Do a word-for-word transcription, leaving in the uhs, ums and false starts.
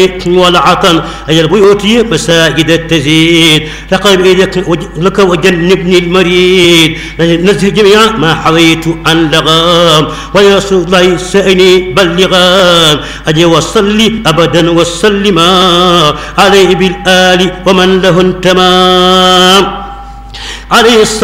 والعطن أي البيوت مساجد التزيد تقرب إليك لك وجنبني المريد نزه جميع ما حويت عن لغام ويا رسول الله سأني بلغام أجي وصلي أبدا وسلما عليه بالآل ومن له تمام عليه